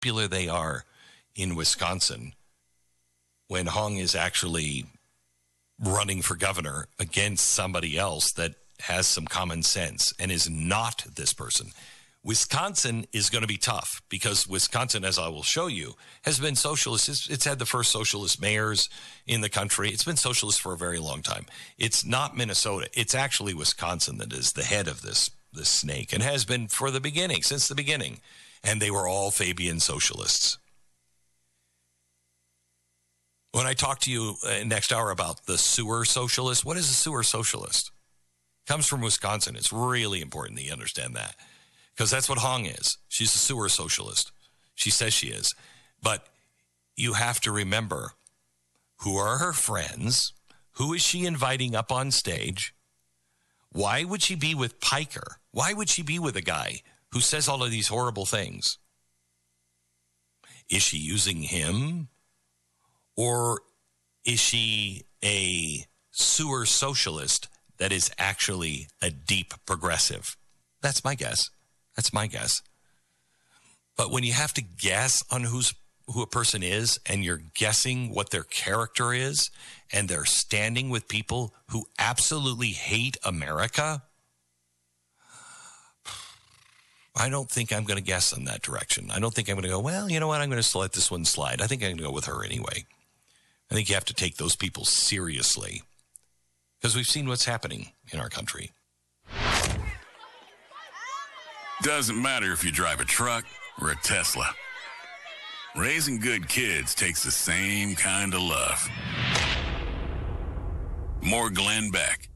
popular they are in Wisconsin when Hong is actually running for governor against somebody else that has some common sense and is not this person. Wisconsin is going to be tough because Wisconsin, as I will show you, has been socialist. It's had the first socialist mayors in the country. It's been socialist for a very long time. It's not Minnesota. It's actually Wisconsin that is the head of this snake and has been for the beginning, since the beginning. And they were all Fabian socialists. When I talk to you next hour about the sewer socialist, what is a sewer socialist? Comes from Wisconsin. It's really important that you understand that because that's what Hong is. She's a sewer socialist. She says she is. But you have to remember, who are her friends? Who is she inviting up on stage? Why would she be with Piker? Why would she be with a guy who says all of these horrible things? Is she using him? Or is she a sewer socialist that is actually a deep progressive? That's my guess. That's my guess. But when you have to guess on who a person is and you're guessing what their character is and they're standing with people who absolutely hate America, I don't think I'm going to guess in that direction. I don't think I'm going to go, well, you know what, I'm going to let this one slide. I think I'm going to go with her anyway. I think you have to take those people seriously because we've seen what's happening in our country. Doesn't matter if you drive a truck or a Tesla. Raising good kids takes the same kind of love. More Glenn Beck